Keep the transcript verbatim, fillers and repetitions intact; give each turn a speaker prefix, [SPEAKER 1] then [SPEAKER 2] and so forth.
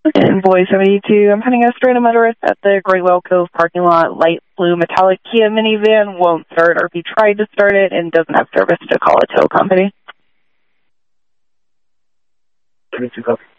[SPEAKER 1] Boy seventy-two, I'm having a straight motorist at the Great Whale Cove parking lot. Light blue metallic Kia minivan won't start or if he tried to start it and doesn't have service to call a tow company.
[SPEAKER 2] thirty-two copy.